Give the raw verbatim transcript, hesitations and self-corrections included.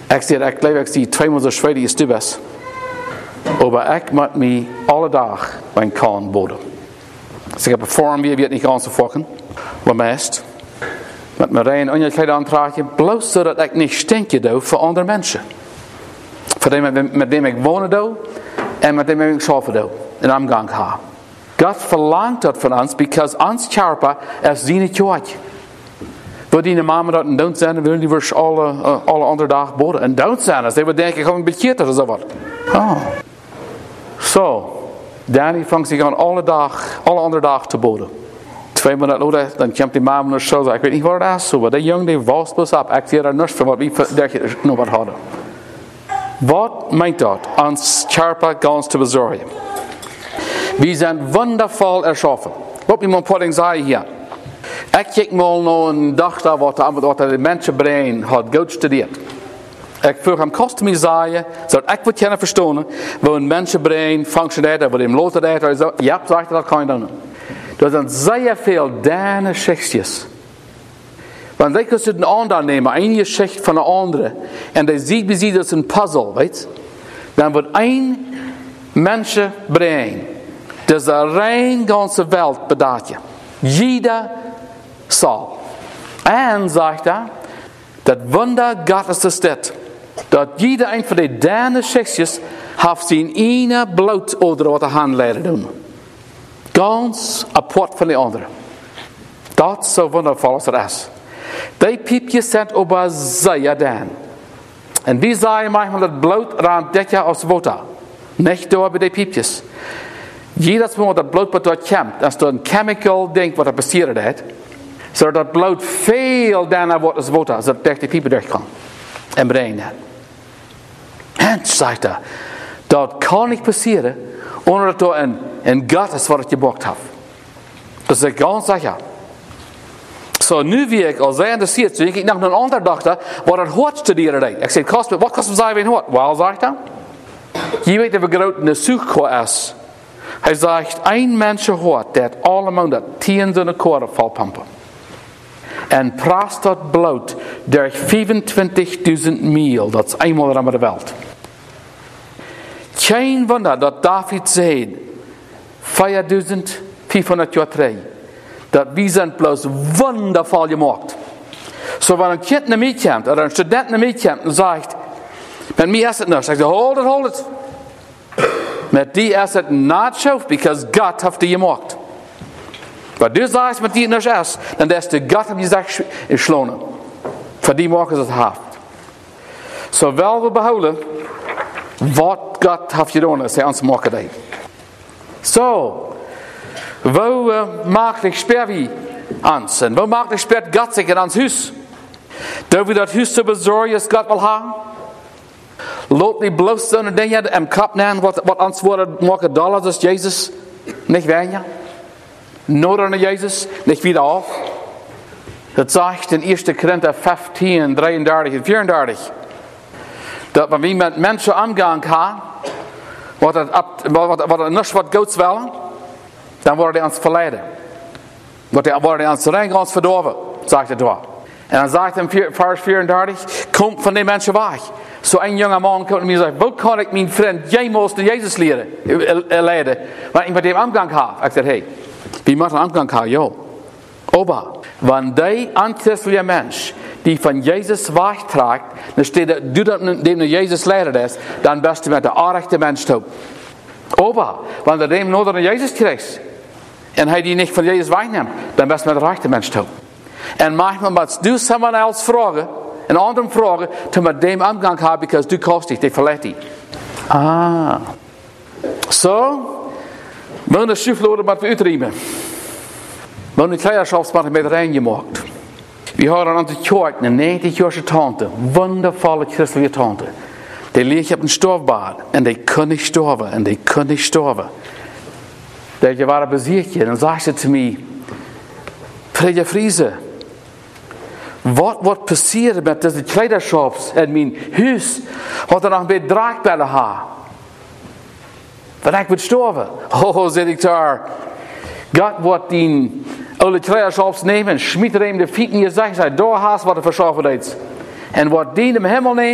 Ik zeg, ik leef, ik zie tweemaal zo schwer als du bent. Maar ik moet me alle dag mijn kan boden. Dus ik heb een vorm wie het niet aan te fokken. Maar meest. Met mijn rein onjekheid aantragen. Bloos zodat ik niet stinkje doe voor andere mensen. Voor die met wie ik wonen doe. En met die ik schaffen doe. In omgang ha. God verlangt dat van ons. Because ons charpa is die niet jood. Wil die mama dat en don't zijn. Dan willen die weer alle, uh, alle andere dag boden. En don't zijn. Als die we denken gewoon een beetje of zo wat. Oh. Zo. Danny vangt zich aan alle dag, alle andere dag te boden. Twee minuten later, dan komt die mama naar zo. Ik weet niet wat het is. Maar die jongen die was pas op. Ik zie er niks van wat we nog wat hadden. Wat meint dat? Ons charpa gans te bezorgen. We zijn wondervol erschaffen. Wat moet mijn pudding zeggen hier? Ik kijk mal naar een dag daar wat, wat de mensenbrein had goed gestudeerd. Ik vroeg hem kosten me zeggen, zodat ik wat kunnen verstaan, hoe een mensenbrein functioneert, wat hem later deed. Zo. Ja, zegt dat kan je dan. Er zijn zeer veel dane schichtjes. Want ik kan een ander nemen, een schicht van de andere, en die ziet wie ziet als een puzzel, weet? Dan wordt één mensenbrein, dus de rein ganze Welt bedacht je. Jeder zal. En zegt hij, dat wunder God is dit. Dat jeder een van die derde schichtjes heeft zijn ene bloed over wat de hand leren doen. Ganz apart van de andere. Dat is zo wondervol als het is. Die piepjes zijn over zeer dan. En die zeggen manchmal dat bloed raan dikker als water. Niet door bij die piepjes. Jedes Mal dat bloed wat dort komt, als er een chemical ding wat er passiert is, zodat dat bloed veel daarna wordt als water, zodat het die piepen durch kan. En brein dat. En zegt hij, dat kan niet passeren, onder dat er een, een God is wat het gebokt heeft. Dat is ik ganz sicher. Zo, nu wie ik al zeer interesseerd, zo ik nog een ander dacht, wat het hoort studeren deed. Ik zei, wat kost het zijn we in hoort? Wel, zegt hij, je weet dat we groot in de zoekkoor is. Hij zegt, een mens hoort dat allemaal dat tien zijn koren volpampen. En praat dat bloed door vijfentwintigduizend mijl. Dat is eenmaal aan de wereld. Geen wonder dat David zei, vijfduizend vijfhonderd jaar terug, dat we zijn plus wondervol gemaakt. Zo, wanneer een kind naar mij komt, of een student naar mij komt en zegt, met mij is het niet. Ik zeg, hold it, hold it. Met die is het niet zo, because God heeft die gemaakt. Wat du zegt met die niet is, dan is de God hem gezegd gesloten. Voor die maken ze het haft. Zowel we behouden wat God heeft gedaan, als hij ons maken deed. Zo, wo uh, maakt ik sper wie ons? En wo maakt ik spert God zich in ons huis? Doen we dat huis te bezorgen als God wil hebben? Laat die bloos zo'n dingen en kap nemen wat, wat ons worden maken dollars als Jezus niet weniger. Nodig naar Jezus, niet wieder af. Dat zegt in eerste Korinther vijftien, drieëndertig en vierendertig. Dat wanneer we met mensen omgaan gaan, wat het, wat, wat het niks wat goeds willen, dan worden die ons verleiden. Dan worden die ons rein ons verdorven, zegt het door. En dan zegt hij in vers vierendertig, kom van die mensen weg. Zo een jonge man komt naar mij en zegt, hoe kan ik mijn vriend jemals naar Jezus leren, leiden? Want ik met hem omgang heb. Ik zeg, hey, wie moet een omgang hebben, joh? Oba, wanneer die anchristelijke mens die van Jezus wegtrekt, dan steht er, doe dat die naar Jezus leren is, dan best je met de aardige mens toe. Oba, wanneer die nodig naar Jezus krijgt, en hij die niet van Jezus wegneemt, dan best je met de rechte mens toe. En manchmal moet du someone else vragen, een andere vragen, te met dem omgang hebben, because du kost dich, die verlet die. Ah. Zo, we de schuifloden met we uitriemen. We hebben een kleiderschapsmaat met rein gemaakt. We hadden een aantal kerk, een negentig-jarige tante, wondervolle christelijke tante. Die ligt op een stofbad en die kon niet sterven en die kon niet sterven. Dat je waren bezicht en dan zei ze te mij, Fredje Friese, wat wordt passeren met deze kleidershops in mijn huis, wat er nog een beetje draakbellen had? Want ik moet sterven. Oh, zeg ik daar. God wordt die oude kleidershops nemen en schmiet er hem de fiet in je zegt, zei, daar haast wat er verschaffen is. En wat die in de hemel neemt,